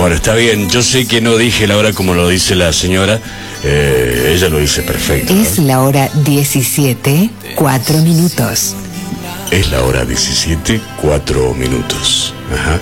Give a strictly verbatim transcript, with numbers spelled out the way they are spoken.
Bueno, está bien. Yo sé que no dije la hora como lo dice la señora. Eh, ella lo dice perfecto. Es ¿no? la hora diecisiete, cuatro minutos. Es la hora diecisiete, cuatro minutos. Ajá.